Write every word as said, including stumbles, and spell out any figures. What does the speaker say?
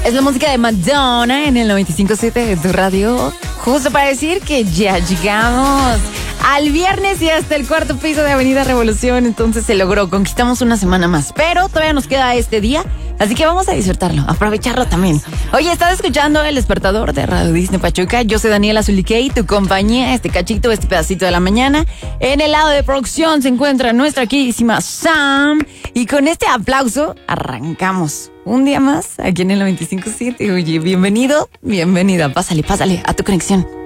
Es la música de Madonna en el noventa y cinco punto siete de tu radio. Justo para decir que ya llegamos al viernes y hasta el cuarto piso de Avenida Revolución. Entonces se logró, conquistamos una semana más. Pero todavía nos queda este día, así que vamos a disfrutarlo, aprovecharlo también. Oye, estás escuchando El Despertador de Radio Disney Pachuca. Yo soy Daniela Zuliquei, tu compañía, este cachito, este pedacito de la mañana. En el lado de producción se encuentra nuestra queridísima Sam. Y con este aplauso arrancamos un día más aquí en el noventa y cinco punto siete. Oye, bienvenido, bienvenida. Pásale, pásale a tu conexión.